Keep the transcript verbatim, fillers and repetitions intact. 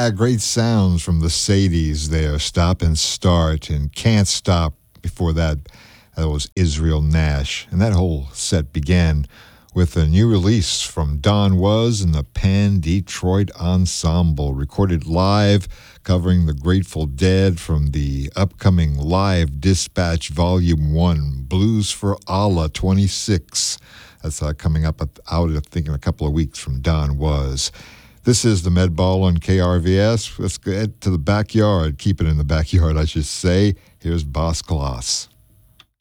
Yeah, great sounds from the Sadies there. Stop and Start and Can't Stop. Before that, that was Israel Nash. And that whole set began with a new release from Don Was and the Pan Detroit Ensemble, recorded live, covering the Grateful Dead from the upcoming Live Dispatch Volume one, Blues for Allah twenty-six. That's uh, coming up at, out, I think, in a couple of weeks from Don Was. This is the Med Ball on K R V S. Let's get to the backyard. Keep it in the backyard, I should say. Here's Boss Gloss.